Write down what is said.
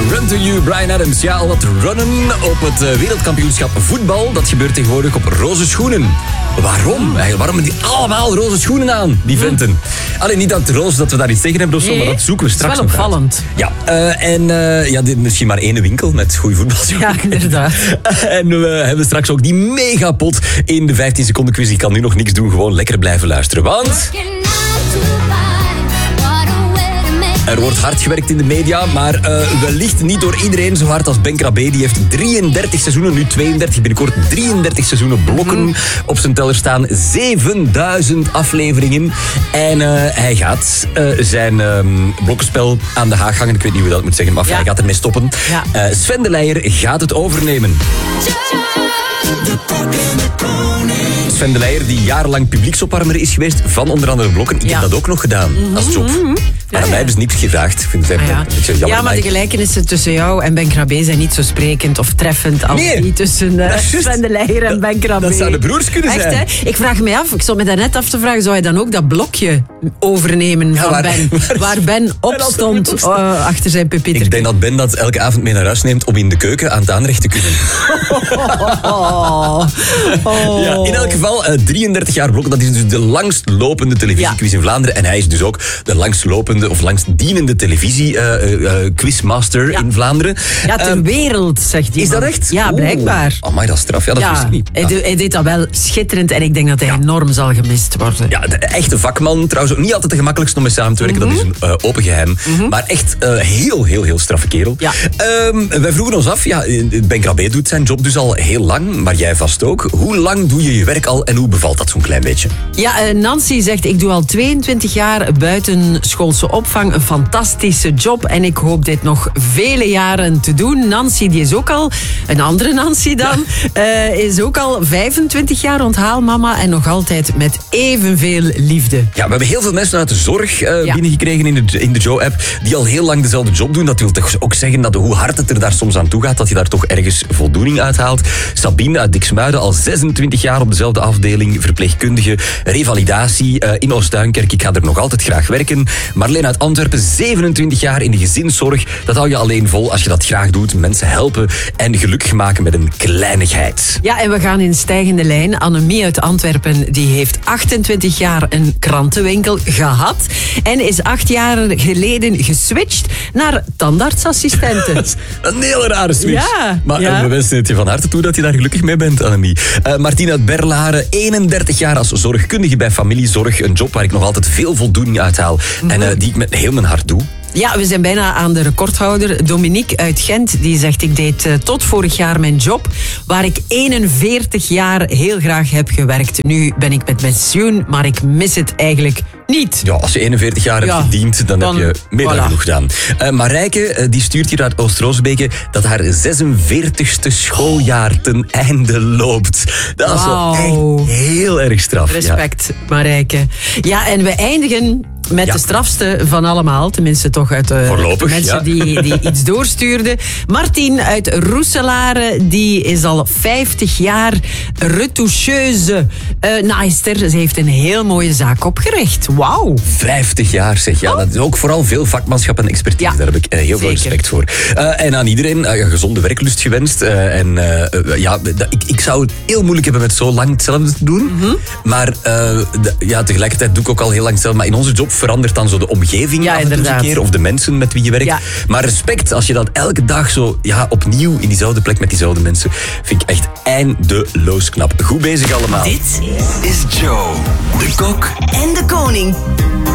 Run to You, Bryan Adams. Ja, al wat runnen op het wereldkampioenschap voetbal. Dat gebeurt tegenwoordig op roze schoenen. Waarom? Waarom hebben die allemaal roze schoenen aan, die venten? Alleen niet dat roze dat we daar iets tegen hebben of zo, maar dat zoeken we straks nog uit. Dat is wel opvallend. Ja, dit is misschien maar één winkel met goede voetbalschoenen. Ja, inderdaad. En we hebben straks ook die megapot in de 15 seconden quiz. Ik kan nu nog niks doen, gewoon lekker blijven luisteren. Want er wordt hard gewerkt in de media, maar wellicht niet door iedereen zo hard als Ben Krabbe. Die heeft 33 seizoenen, nu 32, binnenkort 33 seizoenen blokken op zijn teller staan. 7000 afleveringen. En hij gaat zijn blokkenspel aan de haak hangen. Ik weet niet hoe dat moet zeggen, maar hij gaat ermee stoppen. Ja. Sven de Leijer gaat het overnemen. Sven de Leijer, die jarenlang publieksopwarmer is geweest van onder andere blokken. Ik heb dat ook nog gedaan als job. Maar aan mij hebben ze niks gevraagd. Ik vind het een beetje jammer. Ja, maar de gelijkenissen tussen jou en Ben Krabbe zijn niet zo sprekend of treffend als die tussen Sven de Leijer en Ben Krabbe. Dat zouden broers kunnen zijn. Echt, hè? Ik vraag me af, ik stond me daarnet af te vragen, zou je dan ook dat blokje overnemen van Ben? Waar Ben op stond achter zijn pupieter. Ik denk dat Ben dat elke avond mee naar huis neemt om in de keuken aan het aanrecht te kunnen. Ja, in elk geval, 33 jaar blokken, dat is dus de langstlopende televisiequiz in Vlaanderen. En hij is dus ook de langstlopende of langstdienende televisie-quizmaster in Vlaanderen. Ja, ter wereld, zegt hij. Is dat echt? Ja, blijkbaar. Amai, dat is straf. Ja, dat wist ik niet. Hij deed dat wel schitterend en ik denk dat hij enorm zal gemist worden. Ja, de echte vakman. Trouwens ook niet altijd de gemakkelijkste om mee samen te werken. Dat is een open geheim. Maar echt heel straffe kerel. Ja. Wij vroegen ons af, Ben Krabbe doet zijn job dus al heel lang, maar jij vast ook. Hoe lang doe je je werk al en hoe bevalt dat zo'n klein beetje? Ja, Nancy zegt, ik doe al 22 jaar buitenschoolse opvang. Een fantastische job en ik hoop dit nog vele jaren te doen. Nancy, die is ook al, een andere Nancy dan, is ook al 25 jaar onthaalmama en nog altijd met evenveel liefde. Ja, we hebben heel veel mensen uit de zorg binnengekregen in de Joe-app die al heel lang dezelfde job doen. Dat wil toch ook zeggen dat hoe hard het er daar soms aan toe gaat, dat je daar toch ergens voldoening uithaalt. Sabine uit Diksmuiden, al 26 jaar op dezelfde afdeling, verpleegkundige, revalidatie in Oost-Duinkerk. Ik ga er nog altijd graag werken. Marleen uit Antwerpen, 27 jaar in de gezinszorg. Dat hou je alleen vol als je dat graag doet. Mensen helpen en gelukkig maken met een kleinigheid. Ja, en we gaan in stijgende lijn. Annemie uit Antwerpen, die heeft 28 jaar een krantenwinkel gehad en is 8 jaar geleden geswitcht naar tandartsassistenten. Dat is een hele rare switch. Ja, maar we wensen het je van harte toe dat je daar gelukkig mee bent, Annemie. Martien uit Berlaren, 31 jaar als zorgkundige bij familiezorg. Een job waar ik nog altijd veel voldoening uithaal. En die ik met heel mijn hart doe. Ja, we zijn bijna aan de recordhouder. Dominique uit Gent, die zegt, ik deed tot vorig jaar mijn job, waar ik 41 jaar heel graag heb gewerkt. Nu ben ik met pensioen, maar ik mis het eigenlijk niet. Ja, als je 41 jaar hebt gediend, dan heb je meer dan genoeg gedaan. Marijke, die stuurt hier uit Oost-Roosbeke dat haar 46e schooljaar ten einde loopt. Dat is wel echt heel erg straf. Respect, Marijke. Ja, en we eindigen met de strafste van allemaal. Tenminste toch uit de mensen die iets doorstuurden. Martien uit Roeselare, die is al 50 jaar retoucheuse naaister. Ze heeft een heel mooie zaak opgericht. Wauw. 50 jaar zeg. Ja, dat is ook vooral veel vakmanschap en expertise. Daar heb ik heel veel respect voor. En aan iedereen gezonde werklust gewenst. Ik zou het heel moeilijk hebben met zo lang hetzelfde te doen. Maar tegelijkertijd doe ik ook al heel lang hetzelfde. Maar in onze job verandert dan zo de omgeving af en toe een keer, of de mensen met wie je werkt. Ja. Maar respect, als je dat elke dag zo opnieuw in diezelfde plek met diezelfde mensen, vind ik echt eindeloos knap. Goed bezig allemaal. Dit is Joe, de kok en de koning.